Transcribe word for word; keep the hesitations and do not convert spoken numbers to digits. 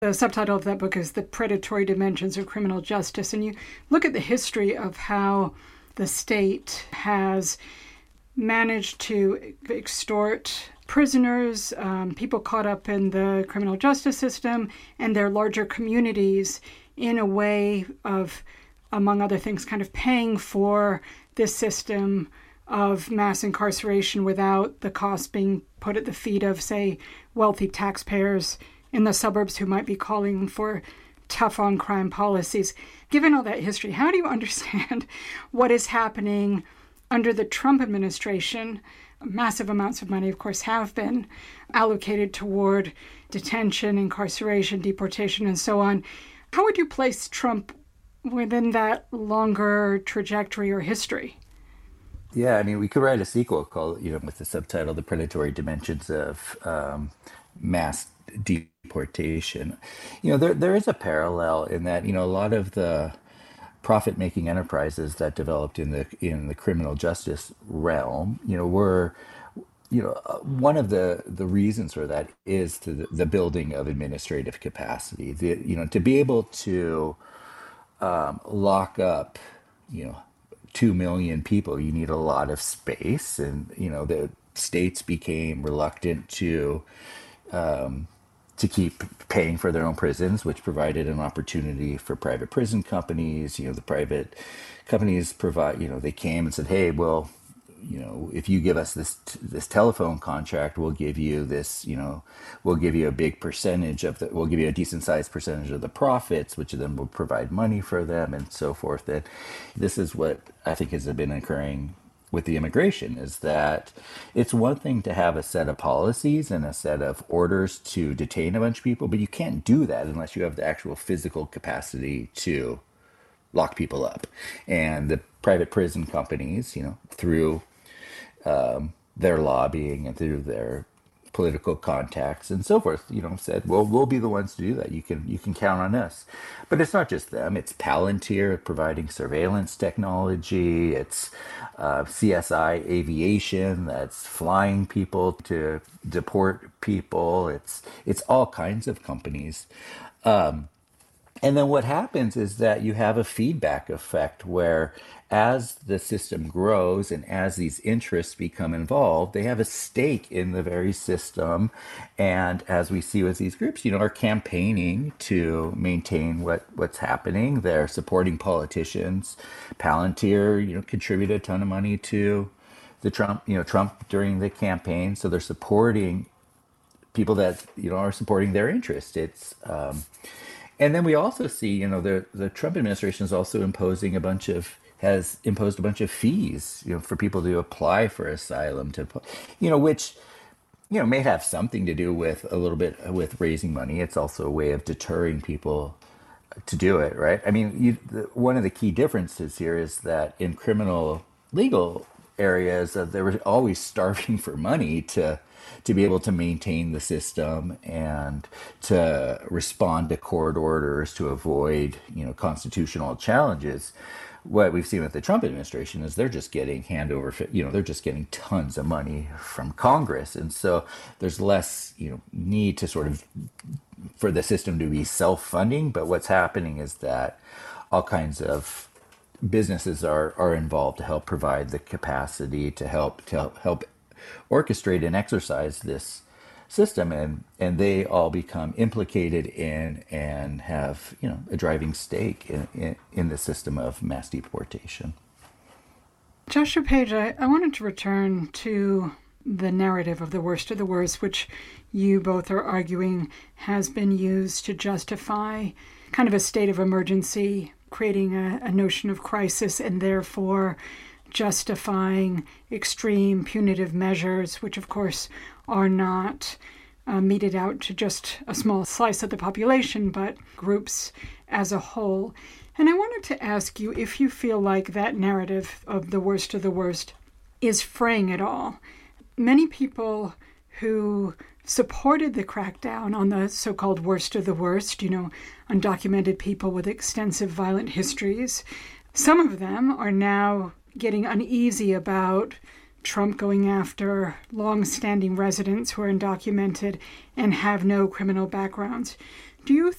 The subtitle of that book is The Predatory Dimensions of Criminal Justice. And you look at the history of how the state has managed to extort prisoners, um, people caught up in the criminal justice system, and their larger communities in a way of, among other things, kind of paying for this system of mass incarceration without the cost being put at the feet of, say, wealthy taxpayers in the suburbs who might be calling for tough on crime policies. Given all that history, how do you understand what is happening under the Trump administration? Massive amounts of money, of course, have been allocated toward detention, incarceration, deportation, and so on. How would you place Trump within that longer trajectory or history? Yeah, I mean, we could write a sequel called, you know, with the subtitle "The Predatory Dimensions of um, Mass Deportation." You know, there there is a parallel in that, you know, a lot of the profit-making enterprises that developed in the in the criminal justice realm, you know, were, you know, uh, one of the the reasons for that is to the, the building of administrative capacity. The, you know, to be able to um, lock up, you know, two million people, you need a lot of space, and you know, the states became reluctant to um, to keep paying for their own prisons, which provided an opportunity for private prison companies. You know, the private companies provide, you know, they came and said, hey, well, you know, if you give us this this telephone contract, we'll give you this, you know, we'll give you a big percentage of the, we'll give you a decent sized percentage of the profits, which then will provide money for them and so forth. And this is what I think has been occurring with the immigration, is that it's one thing to have a set of policies and a set of orders to detain a bunch of people, but you can't do that unless you have the actual physical capacity to lock people up. And the private prison companies, you know, through um, their lobbying and through their political contacts and so forth, you know, said, well, we'll be the ones to do that. You can you can count on us. But it's not just them. It's Palantir providing surveillance technology. It's uh, C S I Aviation that's flying people to deport people. It's it's all kinds of companies. Um, and then what happens is that you have a feedback effect where as the system grows and as these interests become involved, they have a stake in the very system. And as we see with these groups, you know, are campaigning to maintain what, what's happening. They're supporting politicians. Palantir, you know, contributed a ton of money to the Trump, you know, Trump during the campaign. So they're supporting people that, you know, are supporting their interest. It's, um, and then we also see, you know, the, the Trump administration is also imposing a bunch of has imposed a bunch of fees, you know, for people to apply for asylum, to, you know, which, you know, may have something to do with a little bit with raising money. It's also a way of deterring people to do it, right? I mean, you, the, one of the key differences here is that in criminal legal areas, uh, they were always starving for money to to be able to maintain the system and to respond to court orders to avoid, you know, constitutional challenges. What we've seen with the Trump administration is they're just getting hand over, you know, they're just getting tons of money from Congress. And so there's less, you know, need to sort of, for the system to be self-funding. But what's happening is that all kinds of businesses are, are involved to help provide the capacity to help, to help, help orchestrate and exercise this system, and and they all become implicated in and have, you know, a driving stake in in, in the system of mass deportation. Joshua Page, I, I wanted to return to the narrative of the worst of the worst, which you both are arguing has been used to justify kind of a state of emergency, creating a, a notion of crisis, and therefore justifying extreme punitive measures, which of course are not uh, meted out to just a small slice of the population, but groups as a whole. And I wanted to ask you if you feel like that narrative of the worst of the worst is fraying at all. Many people who supported the crackdown on the so-called worst of the worst, you know, undocumented people with extensive violent histories, some of them are now getting uneasy about Trump going after long-standing residents who are undocumented and have no criminal backgrounds. Do you